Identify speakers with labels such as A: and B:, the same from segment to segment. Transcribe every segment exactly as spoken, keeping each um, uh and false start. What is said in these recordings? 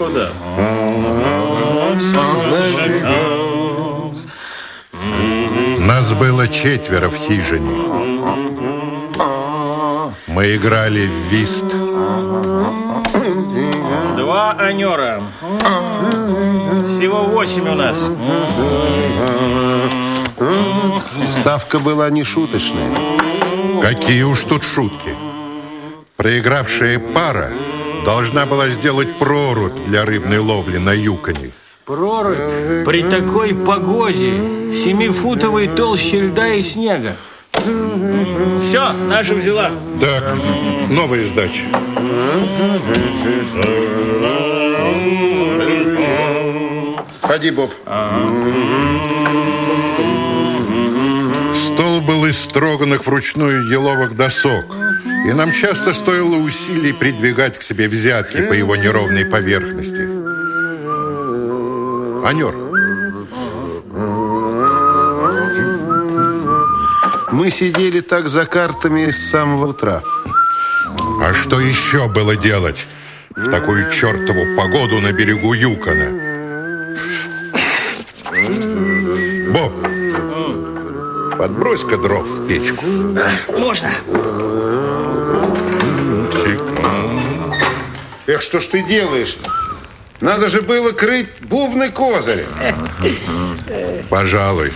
A: года.
B: Нас было четверо в хижине. Мы играли в вист.
A: Два анера. Всего восемь у нас.
C: Ставка была не шуточная.
B: Какие уж тут шутки. Проигравшая пара должна была сделать прорубь для рыбной ловли на Юконе.
A: Прорубь при такой погоде, семифутовой толще льда и снега. Все, наша взяла.
B: Так, новая сдача.
C: Ходи, Боб.
B: Стол был из строганных вручную еловых досок, и нам часто стоило усилий придвигать к себе взятки по его неровной поверхности. Анер.
C: Мы сидели так за картами с самого утра.
B: А что еще было делать в такую чертову погоду на берегу Юкона? Боб, подбрось-ка дров в печку.
A: Можно.
B: Чик.
C: Эх, что ж ты делаешь-то? Надо же было крыть бубны козыря.
B: Пожалуй.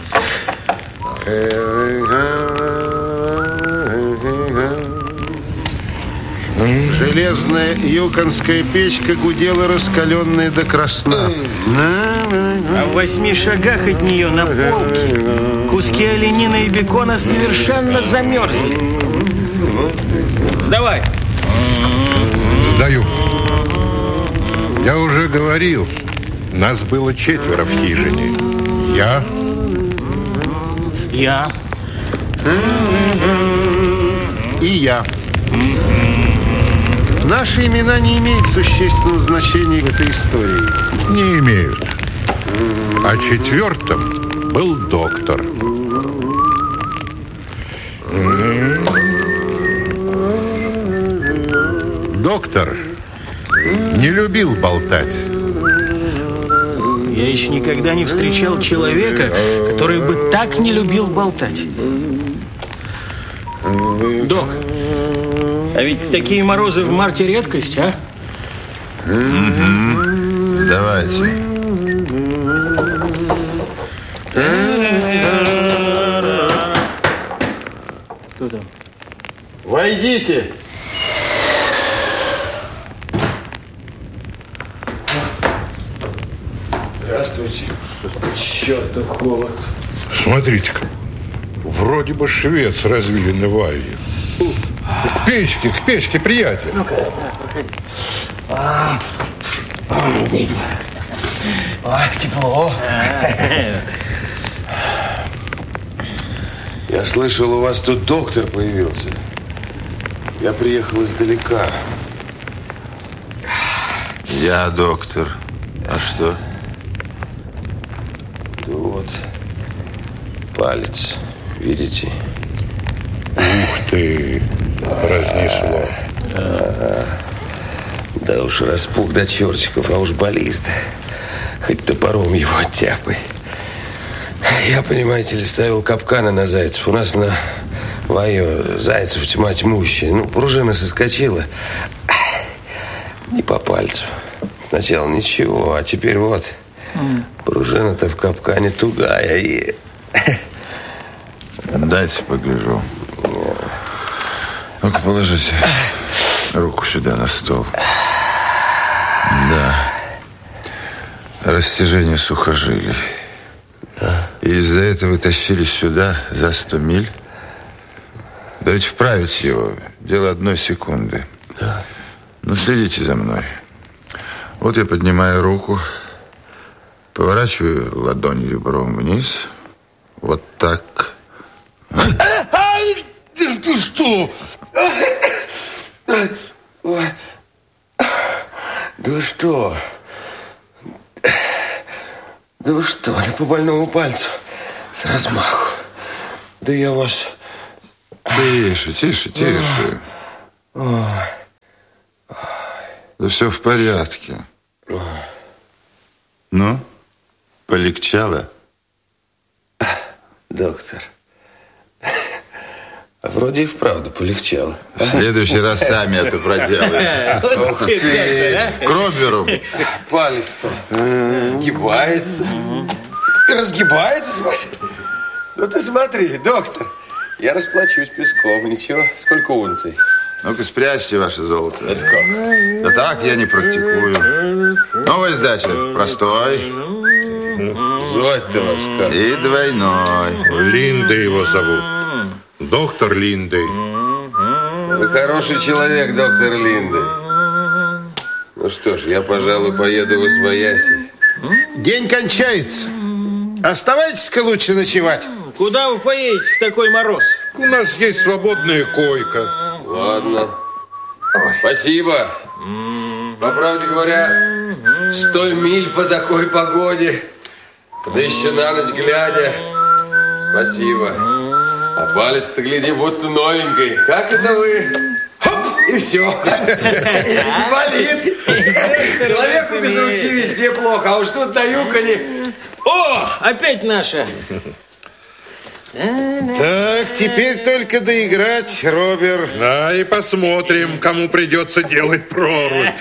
C: Железная юконская печка гудела, раскаленная до красна.
A: А в восьми шагах от нее на полке куски оленины и бекона совершенно замерзли. Сдавай.
B: Сдаю. Я уже говорил, нас было четверо в хижине. Я...
A: Я.
C: И я. Наши имена не имеют существенного значения в этой истории.
B: Не имеют. А четвертым был доктор. Доктор не любил болтать.
A: Я еще никогда не встречал человека, который бы так не любил болтать. Док, а ведь такие морозы в марте редкость, а?
D: Угу. Сдавайте.
A: Кто там?
C: Войдите.
D: Здравствуйте. Чертов холод.
B: Смотрите-ка, вроде бы швец развилины варью. К печке, к печке, приятель.
E: Ну-ка, проходи. А, а, тепло.
D: Я слышал, у вас тут доктор появился. Я приехал издалека. Я доктор. А что? Да вот, палец, видите?
B: Ух ты, разнесло.
D: Ага. Да уж распух до чертиков, а уж болит. Хоть топором его оттяпай. Я, понимаете ли, ставил капканы на зайцев. У нас на вою зайцев тьма тьмущая. Ну, пружина соскочила. Не по пальцу. Сначала ничего, а теперь вот. Пружина-то в капкане тугая и...
F: Дайте погляжу. Ну-ка, положите руку сюда на стол. Да. Растяжение сухожилий.
D: Да.
F: И из-за этого тащились сюда за сто миль. Да ведь вправить его дело одной секунды.
D: Да.
F: Ну, следите за мной. Вот я поднимаю руку, поворачиваю ладонь ребром вниз. Вот так.
D: Ай, ты что? Да вы что? Да вы что? Да по больному пальцу. С размаху. Да я вас...
F: Тише, тише, тише. Да все в порядке. Ну, полегчало?
D: Доктор, а вроде и вправду полегчало.
F: В следующий раз сами это проделаете.
D: Ух ты!
F: К Роберу.
D: Палец-то сгибается. И разгибается, смотри. Ну ты смотри, доктор. Я расплачусь песком. Ничего, сколько унций?
F: Ну-ка, спрячьте ваше золото.
D: Это как?
F: Да так я не практикую. Новая сдача. Простой.
D: Звать-то вас как?
F: И двойной.
B: Линда его зовут. Доктор Линдей.
D: Вы хороший человек, доктор Линдей. Ну что ж, я, пожалуй, поеду в Освояси.
C: День кончается. Оставайтесь-ка лучше ночевать.
A: Куда вы поедете в такой мороз?
B: У нас есть свободная койка.
D: Ладно. Спасибо. По правде говоря, сто миль по такой погоде. Да еще на ночь глядя. Спасибо. А палец-то, гляди, будто новенький. Как это вы? Хоп! И все. Болит. Человеку без руки везде плохо, а уж тут даюкали.
A: О, опять наша.
C: Так, теперь только доиграть, Робер.
B: Да, и посмотрим, кому придется делать прорубь.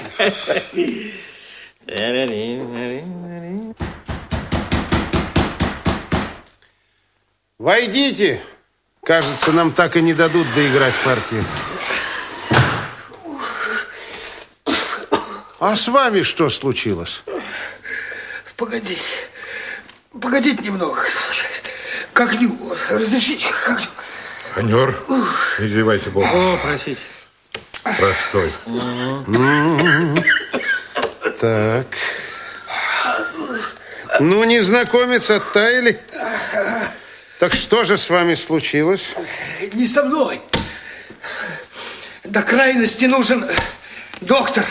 C: Войдите. Кажется, нам так и не дадут доиграть партию. А с вами что случилось?
E: Погодите. Погодите немного. К огню. Разрешите к огню.
B: Конер, изливайте Бог.
A: О, простите.
B: Простой.
C: Так. Ну, незнакомец, оттаяли. Так что же с вами случилось?
E: Не со мной. До крайности нужен доктор.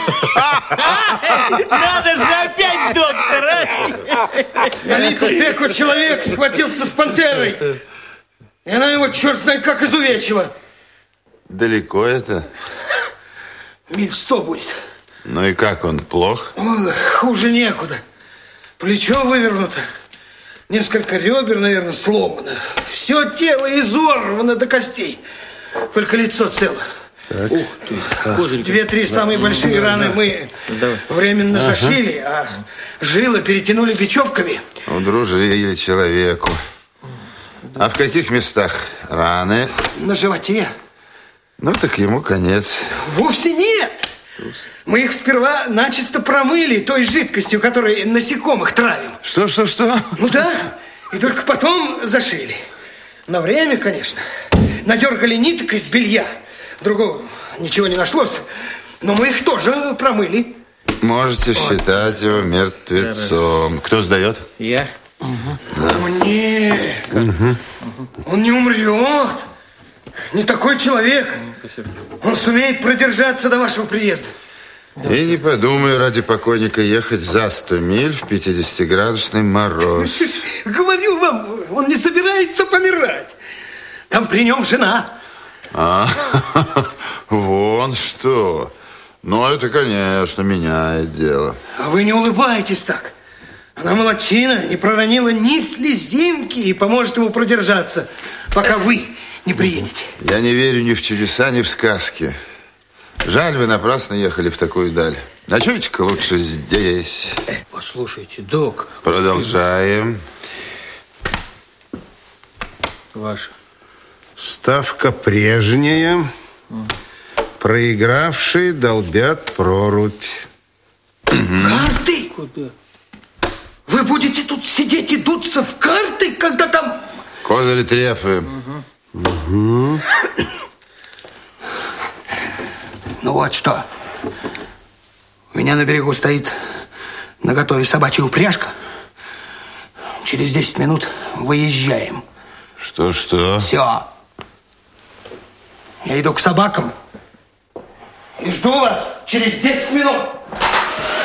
A: Надо же опять доктор, а?
E: На Литл Пеку человек схватился с пантерой. И она его, черт знает, как изувечила.
F: Далеко это?
E: Миль сто будет.
F: Ну и как он, плох?
E: Ой, хуже некуда. Плечо вывернуто. Несколько ребер, наверное, сломано. Все тело изорвано до костей. Только лицо цело.
A: Ух ты,
E: Две-три самые большие раны мы временно зашили, а жилы перетянули бечевками.
F: Удружили человеку. А в каких местах раны?
E: На животе.
F: Ну, так ему конец.
E: Вовсе нет. Мы их сперва начисто промыли той жидкостью, которой насекомых травим.
F: Что, что, что?
E: Ну да, и только потом зашили. На время, конечно. Надергали ниток из белья. Другого ничего не нашлось. Но мы их тоже промыли.
F: Можете считать его мертвецом. Кто сдает?
A: Я.
E: О, нет. Он не умрет. Не такой человек. Он сумеет продержаться до вашего приезда.
F: И не подумай ради покойника ехать за сто миль в пятидесятиградусный мороз.
E: Говорю вам, он не собирается помирать. Там при нем жена.
F: А, вон что. Ну, это, конечно, меняет дело.
E: А вы не улыбаетесь так. Она молодчина, не проронила ни слезинки и поможет ему продержаться, пока вы не приедете.
F: Я не верю ни в чудеса, ни в сказки. Жаль, вы напрасно ехали в такую даль. Ночуйте-ка лучше здесь.
A: Послушайте, док.
F: Продолжаем.
A: Ваша.
C: Ставка прежняя. Проигравшие долбят прорубь.
E: Карты?
A: Куда?
E: Вы будете тут сидеть и дуться в карты, когда там...
F: Козыри трефы.
E: Ну вот что. У меня на берегу стоит наготове собачья упряжка. Через десять минут выезжаем.
F: Что-что?
E: Все. Я иду к собакам и жду вас через десять минут.